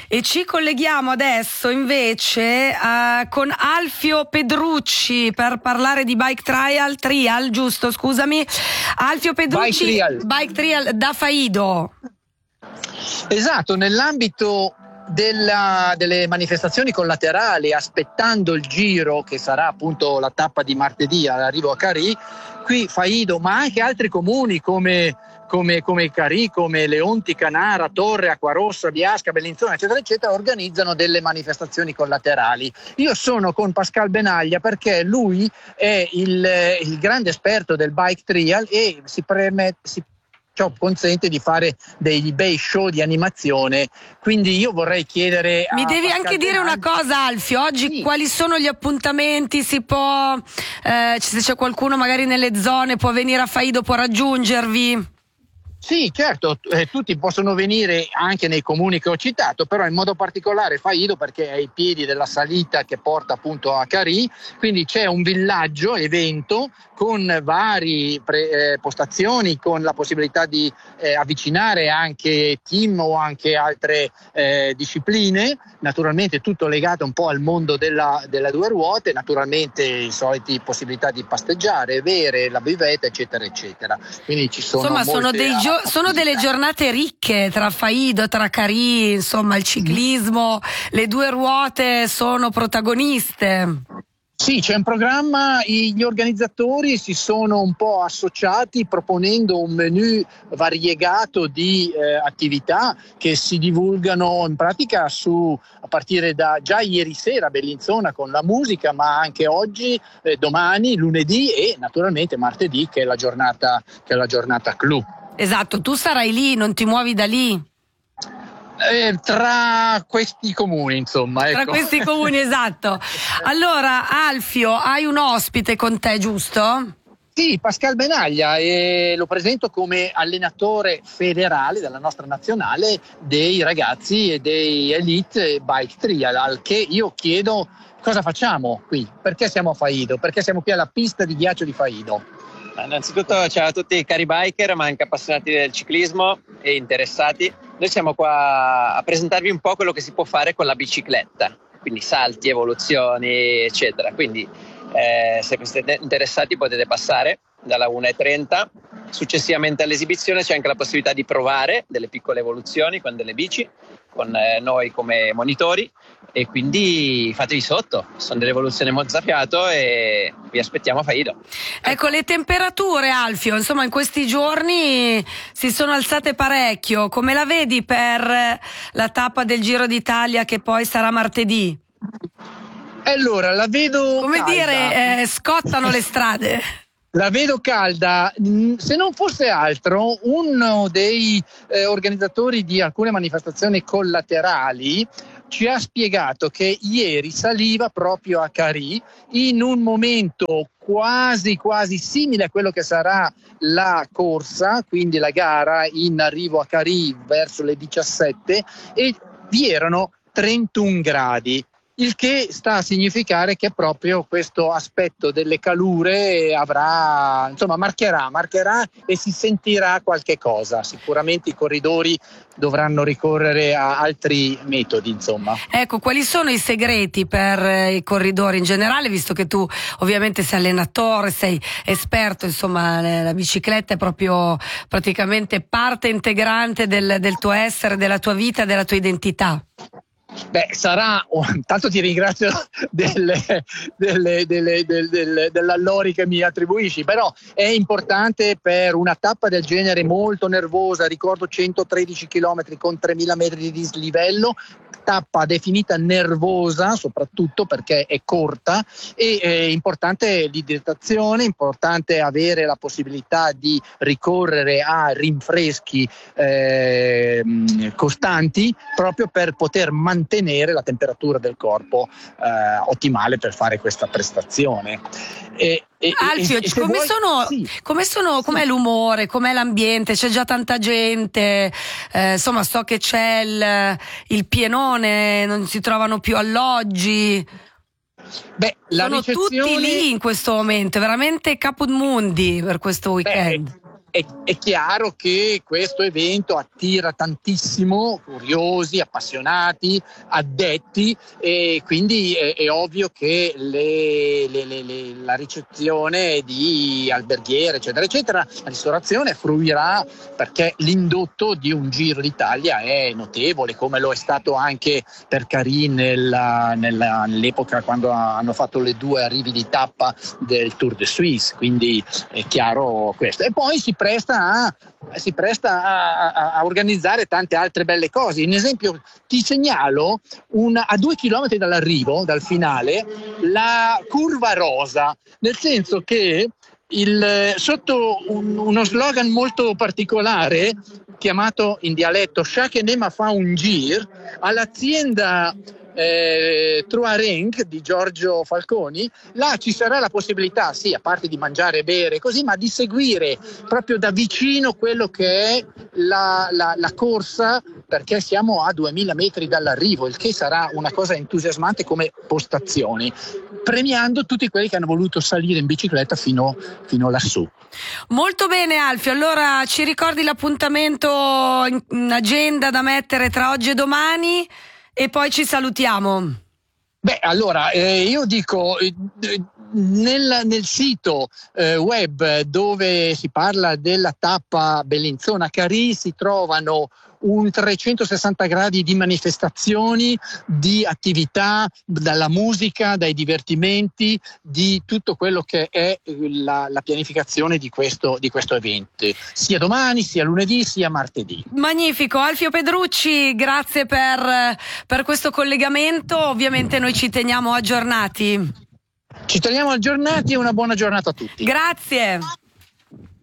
E ci colleghiamo adesso invece con Alfio Pedrucci per parlare di Bike Trial, giusto? Scusami. Alfio Pedrucci, Bike Trial da Faido. Esatto, nell'ambito delle manifestazioni collaterali, aspettando il giro che sarà appunto la tappa di martedì all'arrivo a Carì, qui Faido, ma anche altri comuni come Carì, come Leonti, Canara, Torre, Acquarossa, Biasca, Bellinzona, eccetera, eccetera, organizzano delle manifestazioni collaterali. Io sono con Pascal Benaglia perché lui è il grande esperto del bike trial e ciò consente di fare dei bei show di animación. Quindi io vorrei chiedere mi devi Pascal anche dire una cosa, Alfio, oggi sì. Quali sono gli appuntamenti? Se c'è qualcuno magari nelle zone può venire a Faido, può raggiungervi? Sì, certo, tutti possono venire anche nei comuni che ho citato, però in modo particolare Faido perché è ai piedi della salita che porta appunto a Carì, quindi c'è un villaggio evento con varie postazioni, con la possibilità di avvicinare anche team o anche altre discipline, naturalmente tutto legato un po' al mondo della due ruote, naturalmente i soliti possibilità di pasteggiare, bere, la bivetta, eccetera, eccetera. Quindi ci sono sono delle giornate ricche tra Faido, tra Carì, insomma il ciclismo, le due ruote sono protagoniste. Sì, c'è un programma, gli organizzatori si sono un po' associati proponendo un menù variegato di attività che si divulgano in pratica a partire da già ieri sera a Bellinzona con la musica, ma anche oggi, domani, lunedì e naturalmente martedì che è la giornata clou. Esatto, tu sarai lì, non ti muovi da lì. Tra questi comuni, insomma. Ecco. Tra questi comuni, esatto. Allora, Alfio, hai un ospite con te, giusto? Sì, Pascal Benaglia, e lo presento come allenatore federale della nostra nazionale dei ragazzi e dei elite bike trial, al che io chiedo cosa facciamo qui, perché siamo a Faido, perché siamo qui alla pista di ghiaccio di Faido. Innanzitutto ciao a tutti i cari biker, ma anche appassionati del ciclismo e interessati. Noi siamo qua a presentarvi un po' quello che si può fare con la bicicletta, quindi salti, evoluzioni, eccetera. Quindi se siete interessati potete passare dalla 1:30. Successivamente all'esibizione c'è anche la possibilità di provare delle piccole evoluzioni con delle bici, con noi come monitori, e quindi fatevi sotto, sono delle evoluzioni mozzafiato e vi aspettiamo a Faido. Ecco, le temperature, Alfio, insomma in questi giorni si sono alzate parecchio, come la vedi per la tappa del Giro d'Italia che poi sarà martedì? Allora, la vedo come calda. Dire, scottano le strade. La vedo calda, se non fosse altro uno dei organizzatori di alcune manifestazioni collaterali ci ha spiegato che ieri saliva proprio a Carì in un momento quasi simile a quello che sarà la corsa, quindi la gara in arrivo a Carì verso le 17, e vi erano 31 gradi. Il che sta a significare che proprio questo aspetto delle calure marcherà e si sentirà qualche cosa. Sicuramente i corridori dovranno ricorrere a altri metodi, insomma. Ecco, quali sono i segreti per i corridori in generale, visto che tu ovviamente sei allenatore, sei esperto, insomma la bicicletta è proprio praticamente parte integrante del tuo essere, della tua vita, della tua identità. Beh, tanto ti ringrazio dell'allori che mi attribuisci, però è importante per una tappa del genere molto nervosa, ricordo 113 km con 3.000 metri di dislivello, tappa definita nervosa soprattutto perché è corta, e è importante l'idratazione, è importante avere la possibilità di ricorrere a rinfreschi costanti proprio per poter mantenere la temperatura del corpo ottimale per fare questa prestazione. Alfio, com'è l'umore, com'è l'ambiente? C'è già tanta gente, insomma so che c'è il pienone, non si trovano più alloggi. Beh, sono tutti lì in questo momento, veramente caput mundi per questo weekend. è chiaro che questo evento attira tantissimo curiosi, appassionati, addetti, e quindi è ovvio che la ricezione di alberghiere, eccetera, eccetera, la ristorazione fruirà, perché l'indotto di un Giro d'Italia è notevole, come lo è stato anche per Carì nell'epoca quando hanno fatto le 2 arrivi di tappa del Tour de Suisse, quindi è chiaro questo. E poi si presta a organizzare tante altre belle cose. In esempio ti segnalo a 2 chilometri dall'arrivo, dal finale, la curva rosa, nel senso che sotto uno slogan molto particolare chiamato in dialetto Chaque Nema fa un gir, all'azienda Truareng di Giorgio Falconi, là ci sarà la possibilità, sì, a parte di mangiare e bere così, ma di seguire proprio da vicino quello che è la corsa, perché siamo a 2000 metri dall'arrivo, il che sarà una cosa entusiasmante come postazioni, premiando tutti quelli che hanno voluto salire in bicicletta fino lassù. Molto bene Alfio, allora ci ricordi l'appuntamento in agenda da mettere tra oggi e domani? E poi ci salutiamo. Beh, allora, io dico, nel sito web dove si parla della tappa Bellinzona-Carì si trovano un 360 gradi di manifestazioni, di attività, dalla musica, dai divertimenti, di tutto quello che è la pianificazione di questo evento, sia domani, sia lunedì, sia martedì. Magnifico, Alfio Pedrucci, grazie per questo collegamento, ovviamente noi ci teniamo aggiornati. Ci teniamo aggiornati e una buona giornata a tutti. Grazie.